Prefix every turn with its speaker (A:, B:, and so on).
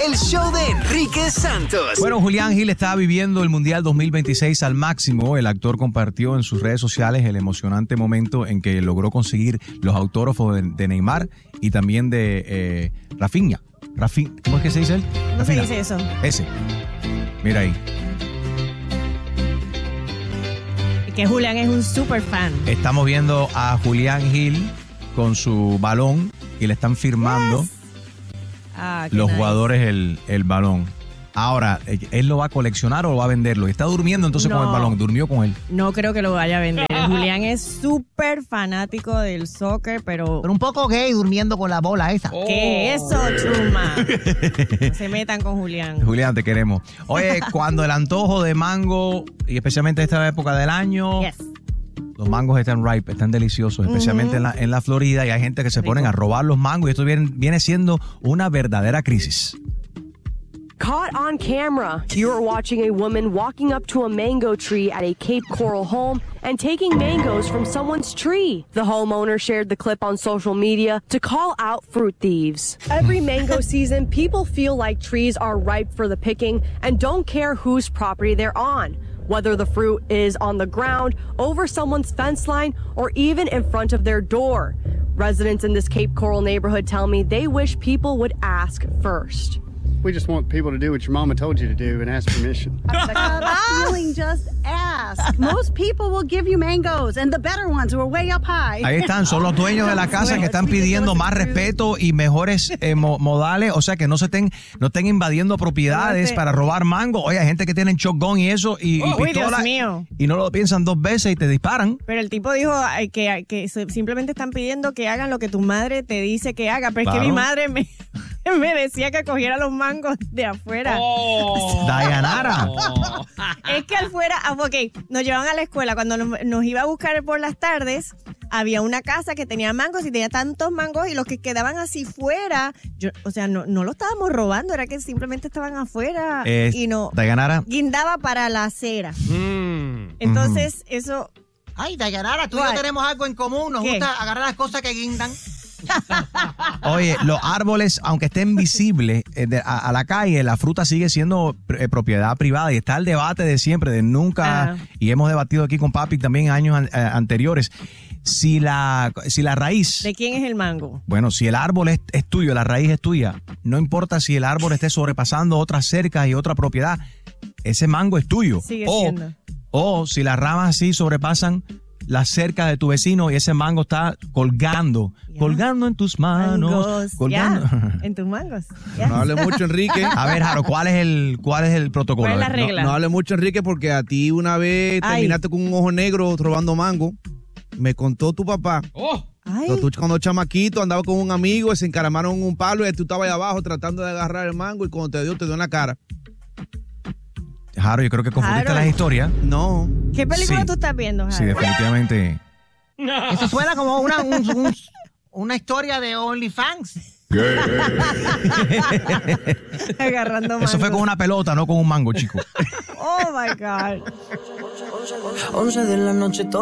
A: el show de Enrique Santos.
B: Bueno, Julián Gil está viviendo el Mundial 2026 al máximo. El actor compartió en sus redes sociales el emocionante momento en que logró conseguir los autógrafos de Neymar y también de Rafinha. ¿Cómo es que se dice él?
C: ¿Cómo se dice eso?
B: Ese. Mira ahí.
C: Que Julián es un super fan.
B: Estamos viendo a Julián Gil con su balón y le están firmando los jugadores el balón. Ahora, ¿él lo va a coleccionar o lo va a venderlo? ¿Está durmiendo entonces con el balón? ¿Durmió con él?
C: No creo que lo vaya a vender. Julián es súper fanático del soccer, pero
D: un poco gay durmiendo con la bola esa.
C: ¿Qué es eso, Chuma? No se metan con Julián.
B: Julián, te queremos. Oye, cuando el antojo de mango, y especialmente esta época del año...
C: Yes.
B: Los mangos están ripe, están deliciosos, especialmente en la Florida, y hay gente que se ponen a robar los mangos y esto viene siendo una verdadera crisis.
E: Caught on camera. You are watching a woman walking up to a mango tree at a Cape Coral home and taking mangoes from someone's tree. The homeowner shared the clip on social media to call out fruit thieves. Every mango season, people feel like trees are ripe for the picking and don't care whose property they're on. Whether the fruit is on the ground, over someone's fence line, or even in front of their door. Residents in this Cape Coral neighborhood tell me they wish people would ask first.
F: We just want people to do what your mama told you to do and ask permission.
G: Feeling, just ask. Most people will give you mangoes and the better ones who are way up high.
B: Ahí están, son los dueños de la casa que están pidiendo más respeto y mejores modales, o sea, que no estén invadiendo propiedades para robar mango. Oye, hay gente que tiene shotgun y eso y pistola,
C: Dios mío.
B: Y no lo piensan dos veces y te disparan.
C: Pero el tipo dijo que simplemente están pidiendo que hagan lo que tu madre te dice que haga, pero es que mi madre me decía que cogiera los mangos de afuera.
B: Dayanara.
C: Es que afuera, nos llevaban a la escuela cuando nos iba a buscar por las tardes. Había una casa que tenía mangos y tenía tantos mangos y los que quedaban así fuera, no lo estábamos robando, era que simplemente estaban afuera y no.
B: Dayanara.
C: Guindaba para la acera. Entonces, eso.
D: Ay, Dayanara, tú y yo tenemos algo en común. Nos gusta agarrar las cosas que guindan.
B: Oye, los árboles, aunque estén visibles a la calle, la fruta sigue siendo propiedad privada y está el debate de siempre, de nunca, y hemos debatido aquí con papi también en años anteriores, si la raíz...
C: ¿De quién es el mango?
B: Bueno, si el árbol es tuyo, la raíz es tuya, no importa si el árbol esté sobrepasando otras cercas y otra propiedad, ese mango es tuyo.
C: Sigue siendo.
B: O si las ramas así sobrepasan la cerca de tu vecino y ese mango está colgando en tus manos.
C: Mangos,
B: colgando.
C: En tus mangos.
H: No hable mucho, Enrique.
B: A ver, Jaro, ¿cuál es el protocolo?
C: ¿Cuál es la regla?
H: No hable mucho, Enrique, porque a ti una vez terminaste con un ojo negro robando mango. Me contó tu papá. Tú cuando chamaquito andaba con un amigo, se encaramaron en un palo y tú estabas ahí abajo tratando de agarrar el mango y cuando te dio en la cara.
B: Jaro, yo creo que confundiste las historias.
H: No.
C: ¿Qué película tú estás viendo, Jaro?
B: Sí, definitivamente.
D: Eso suena como una historia de OnlyFans.
C: Agarrando mango.
B: Eso fue con una pelota, no con un mango, chico.
C: Oh, my God.
I: 11 de la noche,